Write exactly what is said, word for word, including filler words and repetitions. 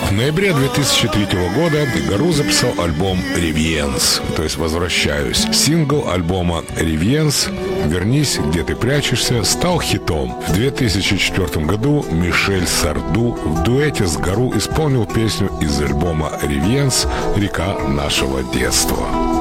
В ноябре две тысячи третьего года Гару записал альбом «Ревьенс», то есть «Возвращаюсь». Сингл альбома «Ревьенс» «Вернись, где ты прячешься» стал хитом. В две тысячи четвёртом году Мишель Сарду в дуэте с Гару исполнил песню из альбома «Ревьенс» «Река нашего детства».